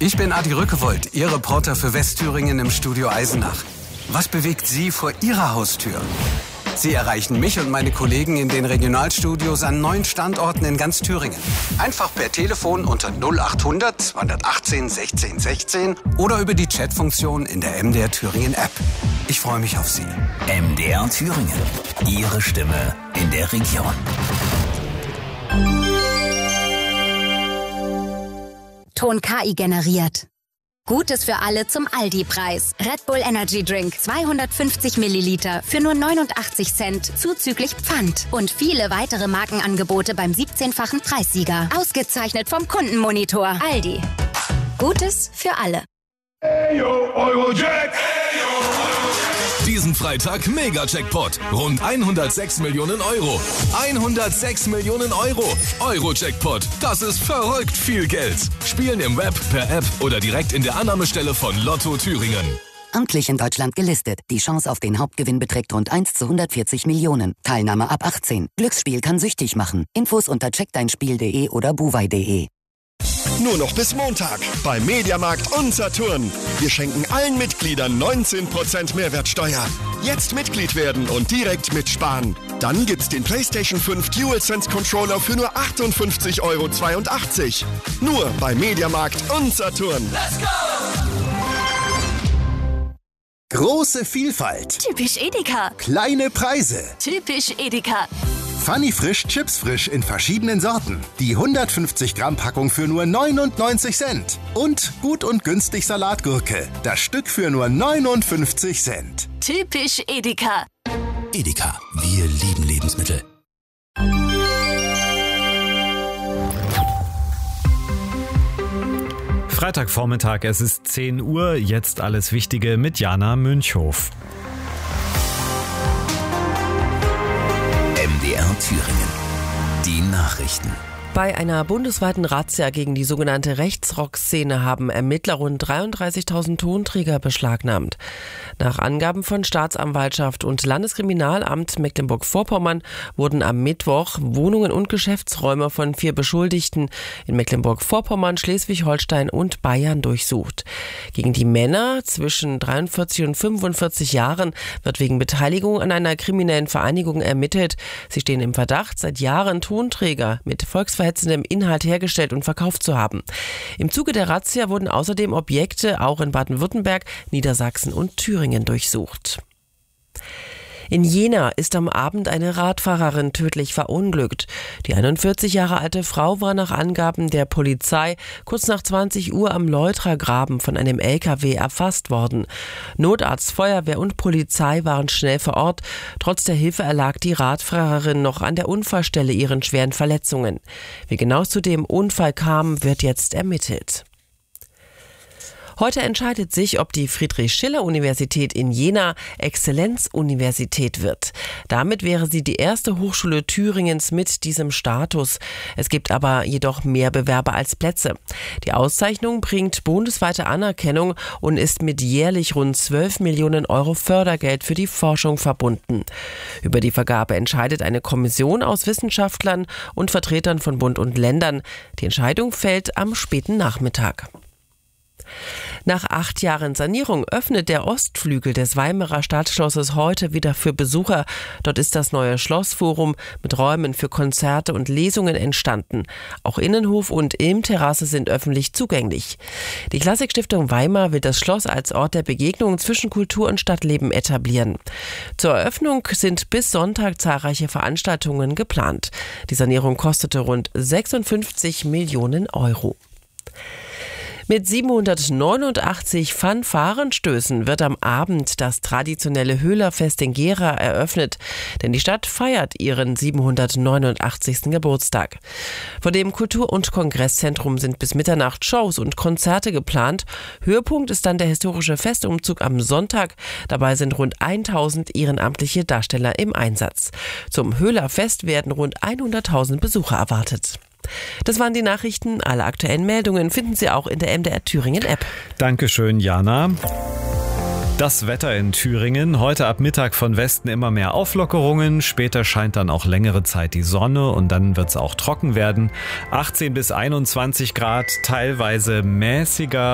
Ich bin Adi Rückewold, Ihr Reporter für Westthüringen im Studio Eisenach. Was bewegt Sie vor Ihrer Haustür? Sie erreichen mich und meine Kollegen in den Regionalstudios an 9 Standorten in ganz Thüringen. Einfach per Telefon unter 0800 218 16 16 oder über die Chatfunktion in der MDR Thüringen App. Ich freue mich auf Sie. MDR Thüringen. Ihre Stimme in der Region. Ton KI generiert. Gutes für alle zum Aldi-Preis. Red Bull Energy Drink 250 Milliliter für nur 89 Cent zuzüglich Pfand. Und viele weitere Markenangebote beim 17-fachen Preissieger. Ausgezeichnet vom Kundenmonitor. Aldi. Gutes für alle. Hey yo, Eurojack! Diesen Freitag Mega-Jackpot. Rund 106 Millionen Euro. 106 Millionen Euro. Euro-Jackpot. Das ist verrückt viel Geld. Spielen im Web, per App oder direkt in der Annahmestelle von Lotto Thüringen. Amtlich in Deutschland gelistet. Die Chance auf den Hauptgewinn beträgt rund 1 zu 140 Millionen. Teilnahme ab 18. Glücksspiel kann süchtig machen. Infos unter checkdeinspiel.de oder buwei.de. Nur noch bis Montag bei Mediamarkt und Saturn. Wir schenken allen Mitgliedern 19% Mehrwertsteuer. Jetzt Mitglied werden und direkt mitsparen. Dann gibt's den PlayStation 5 DualSense Controller für nur 58,82 €. Nur bei Mediamarkt und Saturn. Let's go! Große Vielfalt. Typisch Edeka. Kleine Preise. Typisch Edeka. Funny Frisch Chips Frisch in verschiedenen Sorten. Die 150 Gramm Packung für nur 99 Cent. Und gut und günstig Salatgurke. Das Stück für nur 59 Cent. Typisch Edeka. Edeka, wir lieben Lebensmittel. Freitagvormittag, es ist 10 Uhr, jetzt alles Wichtige mit Jana Münchhof. MDR Thüringen. Die Nachrichten. Bei einer bundesweiten Razzia gegen die sogenannte Rechtsrock-Szene haben Ermittler rund 33.000 Tonträger beschlagnahmt. Nach Angaben von Staatsanwaltschaft und Landeskriminalamt Mecklenburg-Vorpommern wurden am Mittwoch Wohnungen und Geschäftsräume von 4 Beschuldigten in Mecklenburg-Vorpommern, Schleswig-Holstein und Bayern durchsucht. Gegen die Männer zwischen 43 und 45 Jahren wird wegen Beteiligung an einer kriminellen Vereinigung ermittelt. Sie stehen im Verdacht, seit Jahren Tonträger mit volksverhetzendem Inhalt hergestellt und verkauft zu haben. Im Zuge der Razzia wurden außerdem Objekte auch in Baden-Württemberg, Niedersachsen und Thüringen durchsucht. In Jena ist am Abend eine Radfahrerin tödlich verunglückt. Die 41 Jahre alte Frau war nach Angaben der Polizei kurz nach 20 Uhr am Leutra-Graben von einem LKW erfasst worden. Notarzt, Feuerwehr und Polizei waren schnell vor Ort. Trotz der Hilfe erlag die Radfahrerin noch an der Unfallstelle ihren schweren Verletzungen. Wie genau es zu dem Unfall kam, wird jetzt ermittelt. Heute entscheidet sich, ob die Friedrich-Schiller-Universität in Jena Exzellenzuniversität wird. Damit wäre sie die erste Hochschule Thüringens mit diesem Status. Es gibt aber jedoch mehr Bewerber als Plätze. Die Auszeichnung bringt bundesweite Anerkennung und ist mit jährlich rund 12 Millionen Euro Fördergeld für die Forschung verbunden. Über die Vergabe entscheidet eine Kommission aus Wissenschaftlern und Vertretern von Bund und Ländern. Die Entscheidung fällt am späten Nachmittag. Nach 8 Jahren Sanierung öffnet der Ostflügel des Weimarer Stadtschlosses heute wieder für Besucher. Dort ist das neue Schlossforum mit Räumen für Konzerte und Lesungen entstanden. Auch Innenhof und Ilmterrasse sind öffentlich zugänglich. Die Klassikstiftung Weimar will das Schloss als Ort der Begegnung zwischen Kultur und Stadtleben etablieren. Zur Eröffnung sind bis Sonntag zahlreiche Veranstaltungen geplant. Die Sanierung kostete rund 56 Millionen Euro. Mit 789 Fanfarenstößen wird am Abend das traditionelle Höhlerfest in Gera eröffnet, denn die Stadt feiert ihren 789. Geburtstag. Vor dem Kultur- und Kongresszentrum sind bis Mitternacht Shows und Konzerte geplant. Höhepunkt ist dann der historische Festumzug am Sonntag. Dabei sind rund 1000 ehrenamtliche Darsteller im Einsatz. Zum Höhlerfest werden rund 100.000 Besucher erwartet. Das waren die Nachrichten. Alle aktuellen Meldungen finden Sie auch in der MDR Thüringen App. Dankeschön, Jana. Das Wetter in Thüringen. Heute ab Mittag von Westen immer mehr Auflockerungen. Später scheint dann auch längere Zeit die Sonne und dann wird es auch trocken werden. 18 bis 21 Grad, teilweise mäßiger.